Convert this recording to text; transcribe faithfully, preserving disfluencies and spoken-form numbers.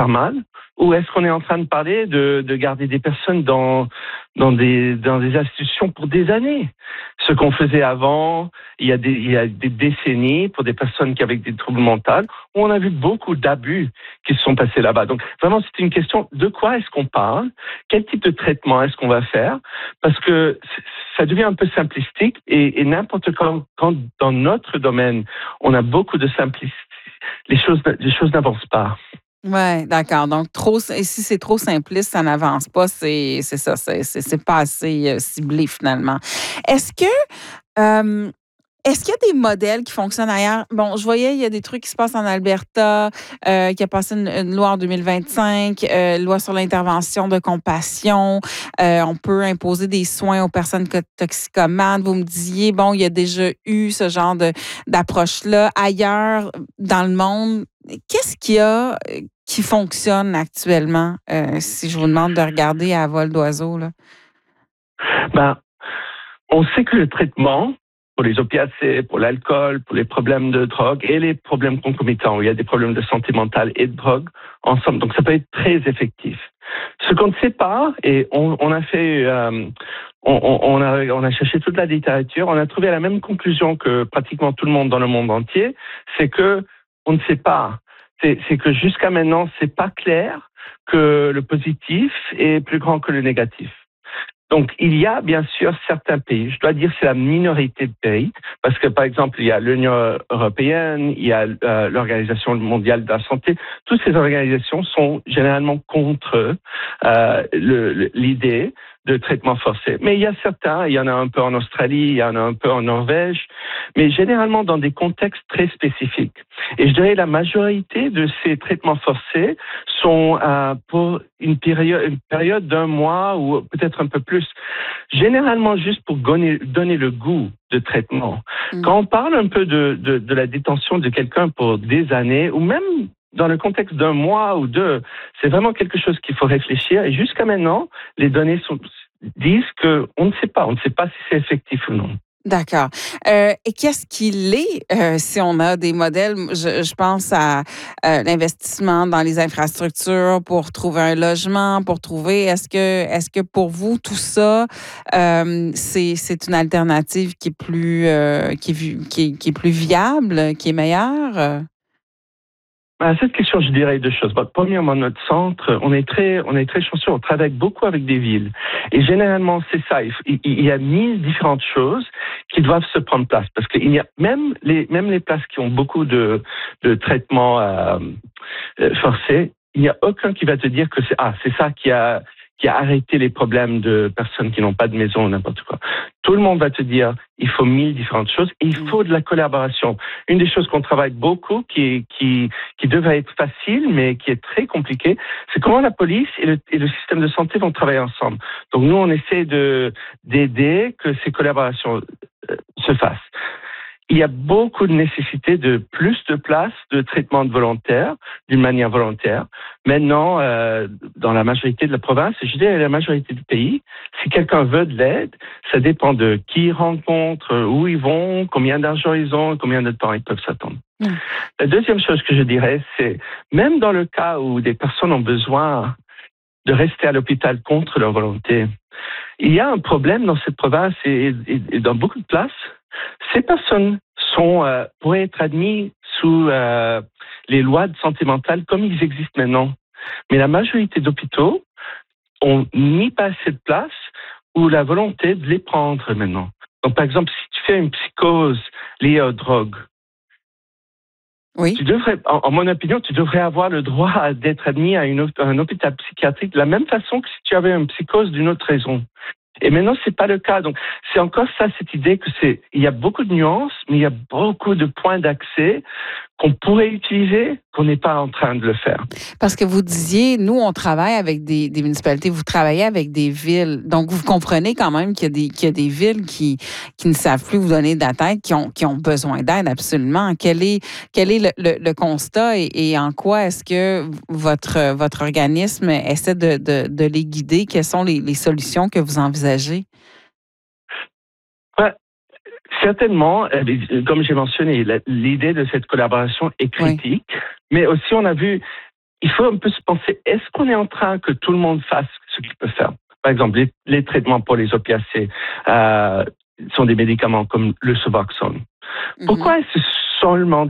faire mal, ou est-ce qu'on est en train de parler de, de garder des personnes dans, dans, des, dans des institutions pour des années? Ce qu'on faisait avant, il y a des, il y a des décennies, pour des personnes qui avaient des troubles mentaux, où on a vu beaucoup d'abus qui se sont passés là-bas. Donc vraiment, c'est une question de quoi est-ce qu'on parle? Quel type de traitement est-ce qu'on va faire? Parce que ça devient un peu simplistique et, et n'importe quand, quand dans notre domaine, on a beaucoup de simplicité, les choses, les choses n'avancent pas. Oui, d'accord. Donc, trop, si c'est trop simpliste, ça n'avance pas. C'est, c'est ça, c'est, c'est, c'est pas assez euh, ciblé finalement. Est-ce que euh, Est-ce qu'il y a des modèles qui fonctionnent ailleurs? Bon, je voyais, il y a des trucs qui se passent en Alberta, euh, qui a passé une, une loi en deux mille vingt-cinq, euh, loi sur l'intervention de compassion. Euh, on peut imposer des soins aux personnes toxicomanes. Vous me disiez, bon, il y a déjà eu ce genre de, d'approche-là ailleurs dans le monde. Qu'est-ce qu'il y a euh, qui fonctionne actuellement, euh, si je vous demande de regarder à vol d'oiseau, là? Ben, on sait que le traitement pour les opiacés, pour l'alcool, pour les problèmes de drogue et les problèmes concomitants, où il y a des problèmes de santé mentale et de drogue ensemble. Donc, ça peut être très effectif. Ce qu'on ne sait pas, et on, on a fait, euh, on, on, a, on a cherché toute la littérature, on a trouvé la même conclusion que pratiquement tout le monde dans le monde entier, c'est que on ne sait pas. C'est, c'est que jusqu'à maintenant, c'est pas clair que le positif est plus grand que le négatif. Donc, il y a bien sûr certains pays, je dois dire c'est la minorité de pays, parce que par exemple, il y a l'Union européenne, il y a euh, l'Organisation mondiale de la santé, toutes ces organisations sont généralement contre euh, le, l'idée de traitement forcé. Mais il y a certains, il y en a un peu en Australie, il y en a un peu en Norvège, mais généralement dans des contextes très spécifiques. Et je dirais la majorité de ces traitements forcés sont euh, pour une période, une période d'un mois ou peut-être un peu plus. Généralement juste pour donner, donner le goût de traitement. Mm. Quand on parle un peu de, de, de la détention de quelqu'un pour des années ou même dans le contexte d'un mois ou deux, c'est vraiment quelque chose qu'il faut réfléchir. Et jusqu'à maintenant, les données sont, disent qu'on ne sait pas. On ne sait pas si c'est effectif ou non. D'accord. Euh, et qu'est-ce qu'il est euh, si on a des modèles? Je, je pense à euh, l'investissement dans les infrastructures pour trouver un logement, pour trouver. Est-ce que, est-ce que pour vous tout ça, euh, c'est, c'est une alternative qui est plus, euh, qui, est, qui, est, qui est plus viable, qui est meilleure? À cette question, je dirais deux choses. Bon, premièrement, notre centre, on est très, on est très chanceux. On travaille beaucoup avec des villes. Et généralement, c'est ça. Il, il y a mille différentes choses qui doivent se prendre place. Parce qu'il y a même les, même les places qui ont beaucoup de, de traitements euh, forcés, il n'y a aucun qui va te dire que c'est, ah, c'est ça qui a, qui a arrêté les problèmes de personnes qui n'ont pas de maison ou n'importe quoi. Tout le monde va te dire, il faut mille différentes choses et il faut de la collaboration. Une des choses qu'on travaille beaucoup, qui, qui, qui devrait être facile, mais qui est très compliquée, c'est comment la police et le, et le système de santé vont travailler ensemble. Donc nous, on essaie de, d'aider que ces collaborations euh, se fassent. Il y a beaucoup de nécessité de plus de places de traitement volontaire, d'une manière volontaire. Maintenant, euh, dans la majorité de la province, et je dirais la majorité du pays, si quelqu'un veut de l'aide, ça dépend de qui ils rencontrent, où ils vont, combien d'argent ils ont, combien de temps ils peuvent s'attendre. Mmh. La deuxième chose que je dirais, c'est même dans le cas où des personnes ont besoin de rester à l'hôpital contre leur volonté, il y a un problème dans cette province et, et, et dans beaucoup de places. Ces personnes sont, euh, pourraient être admises sous euh, les lois de santé mentale comme ils existent maintenant. Mais la majorité d'hôpitaux ont mis pas assez de place ou la volonté de les prendre maintenant. Donc, par exemple, si tu fais une psychose liée aux drogues, oui. Tu devrais, en, en mon opinion, tu devrais avoir le droit d'être admis à, une, à un hôpital psychiatrique de la même façon que si tu avais une psychose d'une autre raison. Et maintenant, c'est pas le cas. Donc, c'est encore ça, cette idée que c'est, il y a beaucoup de nuances, mais il y a beaucoup de points d'accès qu'on pourrait utiliser, qu'on n'est pas en train de le faire. Parce que vous disiez, nous, on travaille avec des, des municipalités, vous travaillez avec des villes. Donc, vous comprenez quand même qu'il y a des, qu'il y a des villes qui, qui ne savent plus vous donner de la tête, qui ont, qui ont besoin d'aide absolument. Quel est, quel est le, le, le constat et, et en quoi est-ce que votre, votre organisme essaie de, de, de les guider? Quelles sont les, les solutions que vous envisagez? Ouais. Certainement, comme j'ai mentionné, l'idée de cette collaboration est critique, oui. Mais aussi on a vu, il faut un peu se penser, est-ce qu'on est en train que tout le monde fasse ce qu'il peut faire? Par exemple, les, les traitements pour les opiacés euh, sont des médicaments comme le Suboxone. Mhm. Pourquoi est-ce seulement